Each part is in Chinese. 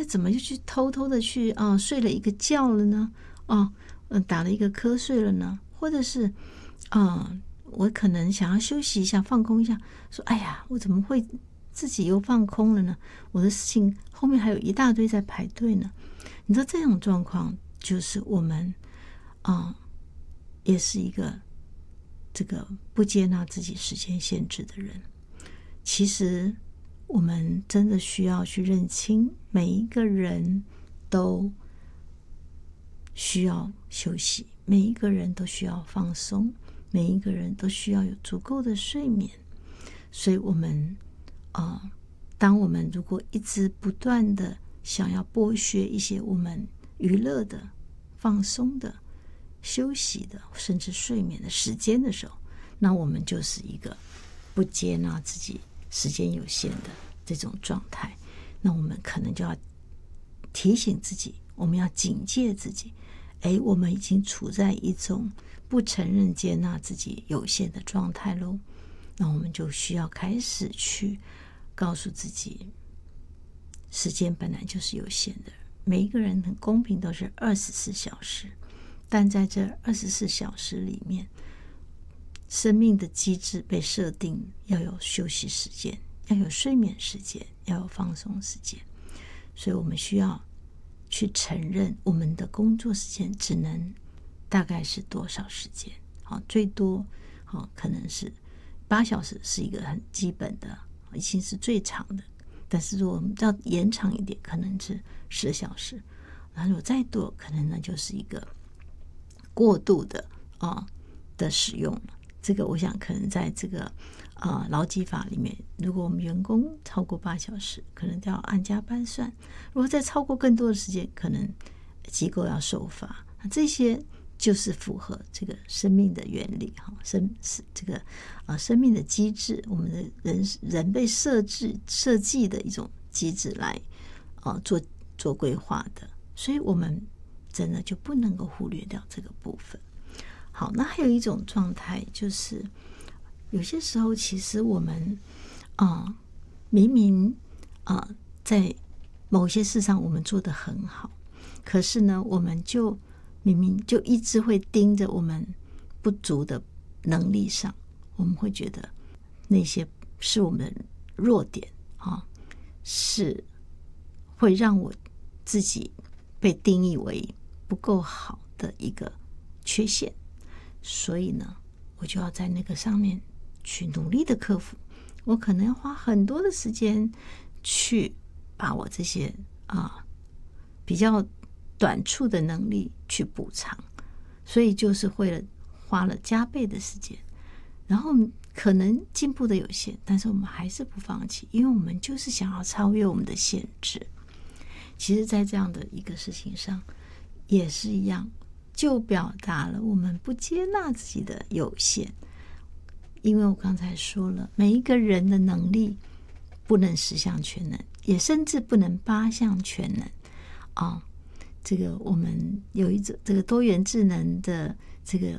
怎么就去偷偷的去睡了一个觉了呢？打了一个瞌睡了呢？或者是我可能想要休息一下，放空一下，说哎呀，我怎么会自己又放空了呢？我的事情后面还有一大堆在排队呢。你知道这种状况就是我们也是一个这个不接纳自己时间限制的人。其实我们真的需要去认清，每一个人都需要休息，每一个人都需要放松，每一个人都需要有足够的睡眠。所以我们当我们如果一直不断的想要剥削一些我们娱乐的、放松的、休息的，甚至睡眠的时间的时候，那我们就是一个不接纳自己时间有限的这种状态。那我们可能就要提醒自己，我们要警戒自己，我们已经处在一种不承认接纳自己有限的状态咯。那我们就需要开始去告诉自己，时间本来就是有限的，每一个人很公平都是24小时，但在这24小时里面，生命的机制被设定要有休息时间，要有睡眠时间，要有放松时间。所以我们需要去承认我们的工作时间只能大概是多少时间，最多可能是8小时，是一个很基本的，已经是最长的。但是如果我们要延长一点，可能是10小时，然后如果再多，可能呢就是一个过度的使用了。这个我想可能在这个劳基法里面，如果我们员工超过8小时，可能都要按加班算；如果再超过更多的时间，可能机构要受罚。这些就是符合这个生命的原理这个生命的机制，我们的人被设计的一种机制来做规划的，所以我们真的就不能够忽略掉这个部分。好，那还有一种状态，就是有些时候其实我们明明在某些事上我们做得很好，可是呢我们就明明就一直会盯着我们不足的能力上，我们会觉得那些是我们的弱点是会让我自己被定义为不够好的一个缺陷。所以呢，我就要在那个上面去努力的克服，我可能要花很多的时间去把我这些比较短处的能力去补偿，所以就是花了加倍的时间，然后可能进步的有限，但是我们还是不放弃，因为我们就是想要超越我们的限制。其实在这样的一个事情上也是一样，就表达了我们不接纳自己的有限。因为我刚才说了，每一个人的能力不能10项全能，也甚至不能8项全能这个我们有一种这个多元智能的这个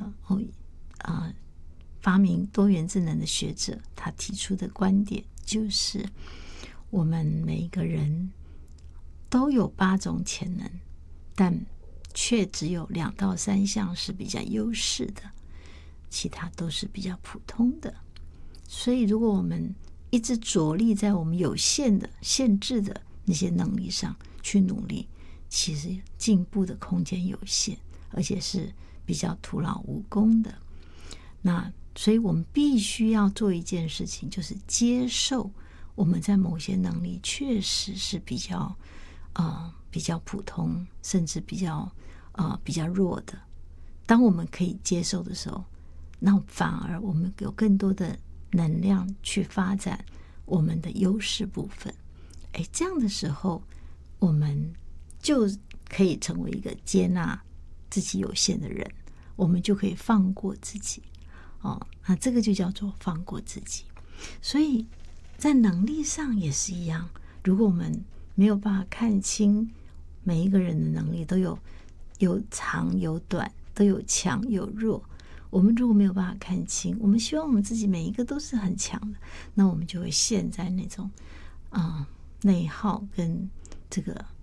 发明多元智能的学者，他提出的观点就是我们每一个人都有8种潜能，但却只有2到3项是比较优势的，其他都是比较普通的。所以如果我们一直着力在我们有限的限制的那些能力上去努力，其实进步的空间有限，而且是比较徒劳无功的。那所以我们必须要做一件事情，就是接受我们在某些能力确实是比较普通，甚至比较弱的。当我们可以接受的时候，那反而我们有更多的能量去发展我们的优势部分。这样的时候，我们就可以成为一个接纳自己有限的人，我们就可以放过自己那这个就叫做放过自己。所以在能力上也是一样，如果我们没有办法看清每一个人的能力，都有长有短，都有强有弱，我们如果没有办法看清，我们希望我们自己每一个都是很强的，那我们就会陷在那种内耗跟这个